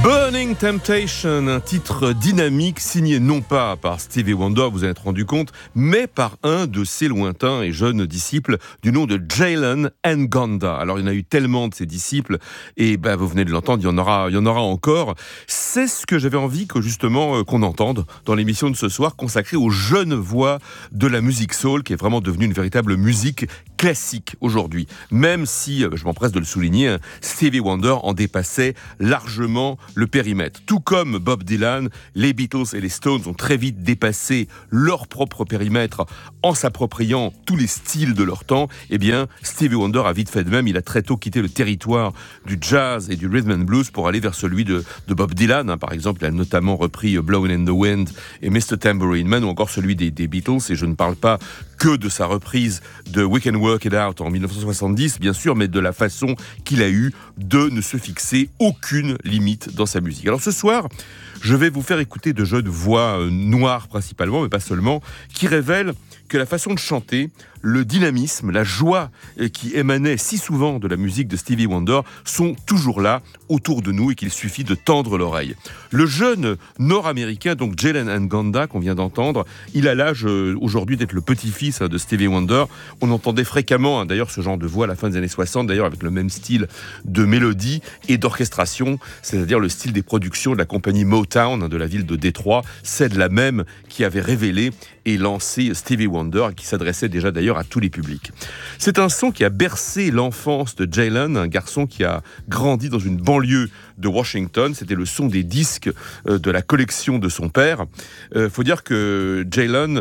Burning Temptation, un titre dynamique signé non pas par Stevie Wonder, vous en êtes rendu compte, mais par un de ses lointains et jeunes disciples du nom de Jalen Ngonda. Alors il y en a eu tellement de ses disciples et vous venez de l'entendre, il y en aura encore. C'est ce que j'avais envie qu'on entende dans l'émission de ce soir consacrée aux jeunes voix de la musique soul qui est vraiment devenue une véritable musique classique aujourd'hui. Même si, je m'empresse de le souligner, Stevie Wonder en dépassait largement le périmètre. Tout comme Bob Dylan, les Beatles et les Stones ont très vite dépassé leur propre périmètre en s'appropriant tous les styles de leur temps. Eh bien, Stevie Wonder a vite fait de même. Il a très tôt quitté le territoire du jazz et du rhythm and blues pour aller vers celui de Bob Dylan. Par exemple, il a notamment repris Blowin' in the Wind et Mr. Tambourine Man ou encore celui des Beatles. Et je ne parle pas que de sa reprise de We Can Work It Out en 1970, bien sûr, mais de la façon qu'il a eu de ne se fixer aucune limite dans sa musique. Alors ce soir, je vais vous faire écouter de jeunes voix noires principalement, mais pas seulement, qui révèlent que la façon de chanter, le dynamisme, la joie qui émanait si souvent de la musique de Stevie Wonder sont toujours là, autour de nous, et qu'il suffit de tendre l'oreille. Le jeune nord-américain, donc Jalen Ngonda, qu'on vient d'entendre, il a l'âge aujourd'hui d'être le petit-fils de Stevie Wonder. On entendait fréquemment, d'ailleurs, ce genre de voix à la fin des années 60, d'ailleurs avec le même style de mélodie et d'orchestration, c'est-à-dire le style des productions de la compagnie Motown de la ville de Détroit, celle-là même qui avait révélé et lancé Stevie Wonder, et qui s'adressait déjà d'ailleurs à tous les publics. C'est un son qui a bercé l'enfance de Jalen, un garçon qui a grandi dans une banlieue de Washington. C'était le son des disques de la collection de son père. Faut dire que Jalen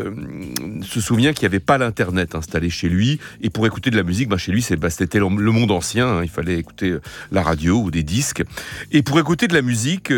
se souvient qu'il n'y avait pas l'internet installé chez lui, et pour écouter de la musique, chez lui c'était le monde ancien, il fallait écouter la radio ou des disques. Et pour écouter de la musique,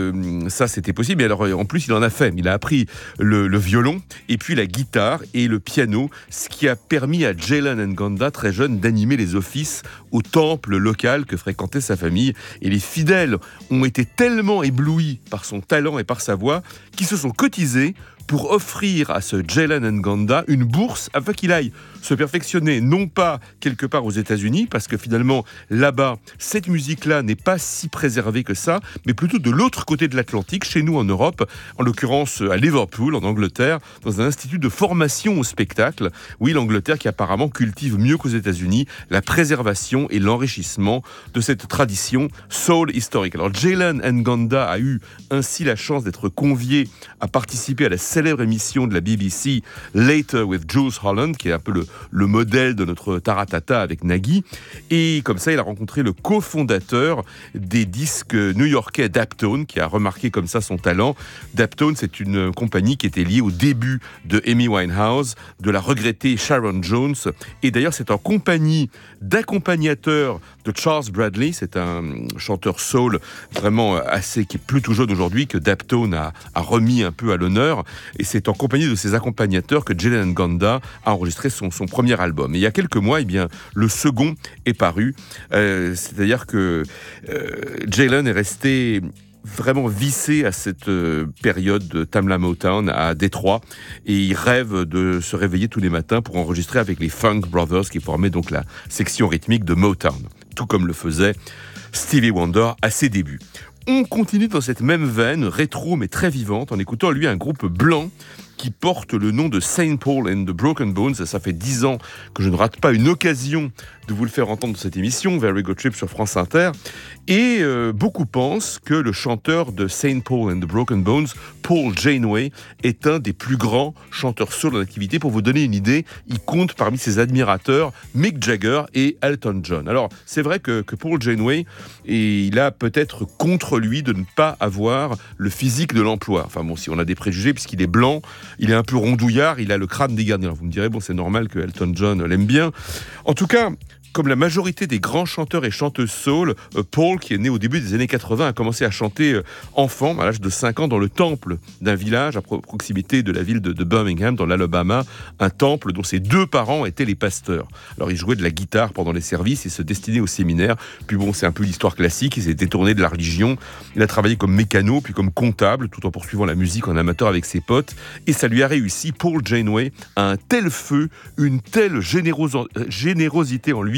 ça c'était possible. Et alors en plus il en a fait. Il a appris le violon et puis la guitare et le piano, ce qui a permis à Jalen Ngonda, très jeune, d'animer les offices au temple local que fréquentait sa famille. Et les fidèles ont été tellement éblouis par son talent et par sa voix qu'ils se sont cotisés pour offrir à ce Jalen Ngonda une bourse afin qu'il aille se perfectionner, non pas quelque part aux États-Unis, parce que finalement, là-bas, cette musique-là n'est pas si préservée que ça, mais plutôt de l'autre côté de l'Atlantique, chez nous en Europe, en l'occurrence à Liverpool, en Angleterre, dans un institut de formation au spectacle. Oui, l'Angleterre qui apparemment cultive mieux qu'aux États-Unis la préservation et l'enrichissement de cette tradition soul historique. Alors, Jalen Ngonda a eu ainsi la chance d'être convié à participer à la célèbre émission de la BBC Later with Jules Holland, qui est un peu le modèle de notre Taratata avec Nagui. Et comme ça, il a rencontré le cofondateur des disques new-yorkais Daptone, qui a remarqué comme ça son talent. Daptone, c'est une compagnie qui était liée au début de Amy Winehouse, de la regrettée Sharon Jones. Et d'ailleurs, c'est en compagnie d'accompagnateurs de Charles Bradley, c'est un chanteur soul vraiment qui est plutôt jeune aujourd'hui, que Daptone a remis un peu à l'honneur. Et c'est en compagnie de ces accompagnateurs que Jalen Ngonda a enregistré son premier album. Et il y a quelques mois, le second est paru. C'est-à-dire que Jalen est resté vraiment vissé à cette période de Tamla Motown à Détroit, et il rêve de se réveiller tous les matins pour enregistrer avec les Funk Brothers qui formaient donc la section rythmique de Motown, tout comme le faisait Stevie Wonder à ses débuts. On continue dans cette même veine, rétro mais très vivante, en écoutant lui un groupe blanc qui porte le nom de St. Paul and the Broken Bones. Ça fait 10 ans que je ne rate pas une occasion de vous le faire entendre dans cette émission, Very Good Trip sur France Inter. Et beaucoup pensent que le chanteur de St. Paul and the Broken Bones, Paul Janeway, est un des plus grands chanteurs soul en activité. Pour vous donner une idée, il compte parmi ses admirateurs Mick Jagger et Elton John. Alors, c'est vrai que Paul Janeway, il a peut-être contre lui de ne pas avoir le physique de l'emploi. Enfin bon, si on a des préjugés, puisqu'il est blanc, il est un peu rondouillard, il a le crâne dégardé. Alors vous me direz, c'est normal que Elton John l'aime bien. En tout cas, comme la majorité des grands chanteurs et chanteuses soul, Paul, qui est né au début des années 80, a commencé à chanter enfant, à l'âge de 5 ans, dans le temple d'un village à proximité de la ville de Birmingham, dans l'Alabama, un temple dont ses 2 parents étaient les pasteurs. Alors il jouait de la guitare pendant les services et se destinait au séminaire. Puis c'est un peu l'histoire classique, il s'est détourné de la religion. Il a travaillé comme mécano, puis comme comptable, tout en poursuivant la musique en amateur avec ses potes. Et ça lui a réussi. Paul Janeway a un tel feu, une telle générosité en lui,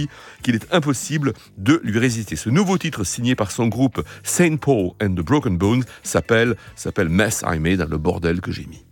dit qu'il est impossible de lui résister. Ce nouveau titre signé par son groupe Saint Paul and the Broken Bones s'appelle Mess I Made, le bordel que j'ai mis.